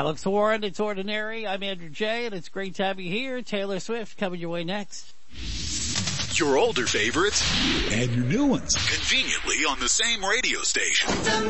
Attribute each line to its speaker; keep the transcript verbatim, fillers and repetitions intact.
Speaker 1: Alex Warren, it's Ordinary. I'm Andrew J, and it's great to have you here. Taylor Swift coming your way next.
Speaker 2: Your older favorites
Speaker 3: and your new ones
Speaker 2: conveniently on the same radio station.